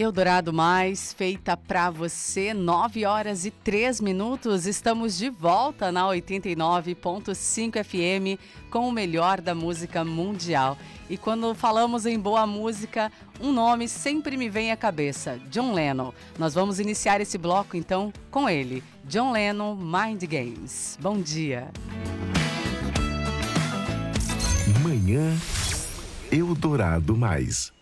Eldorado Mais, feita pra você, 9h03. Estamos de volta na 89.5 FM com o melhor da música mundial. E quando falamos em boa música, um nome sempre me vem à cabeça, John Lennon. Nós vamos iniciar esse bloco então com ele, John Lennon, Mind Games. Bom dia. Manhã Eldorado Mais.